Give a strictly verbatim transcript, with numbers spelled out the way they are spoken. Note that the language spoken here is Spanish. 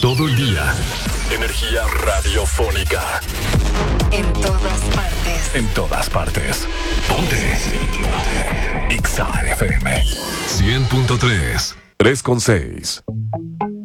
todo el día. Energía radiofónica. En todas partes. En todas partes. Ponte. Ponte. X A F M. cien punto tres. tres con seis.